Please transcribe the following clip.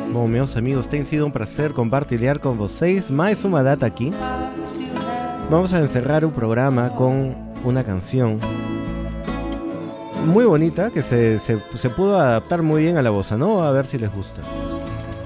Bom, meus amigos, tem sido un placer compartilhar con vocês mais uma data aqui. Vamos a encerrar un programa con una canción muy bonita que se pudo adaptar muy bien a la bossa nova, a ver si les gusta.